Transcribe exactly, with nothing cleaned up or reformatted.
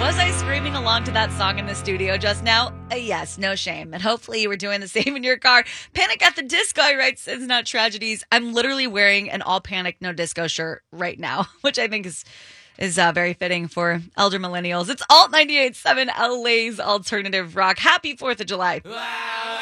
Was I screaming along to that song in the studio just now? Uh, yes, no shame. And hopefully you were doing the same in your car. Panic at the Disco, I write, Sins Not Tragedies. I'm literally wearing an all Panic No Disco shirt right now, which I think is is uh, very fitting for elder millennials. It's Alt ninety-eight point seven, L A's alternative rock. Happy fourth of July.